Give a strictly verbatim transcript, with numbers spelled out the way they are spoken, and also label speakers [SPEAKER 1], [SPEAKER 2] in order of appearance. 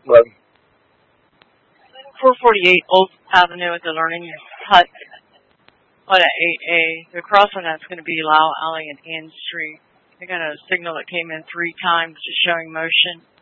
[SPEAKER 1] Well,
[SPEAKER 2] four forty-eight Old Avenue at the Learning Hut. What at eight A. The crossing that's going to be Lau Alley and Ann Street. I got a signal that came in three times just showing motion.